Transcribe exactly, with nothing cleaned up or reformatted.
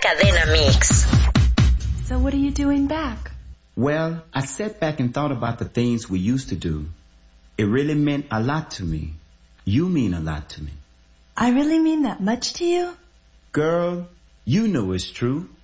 Cadena Mix. So what are you doing back? Well, I sat back and thought about the things we used to do. It really meant a lot to me. You mean a lot to me. I really mean that much to you? Girl, you know it's true.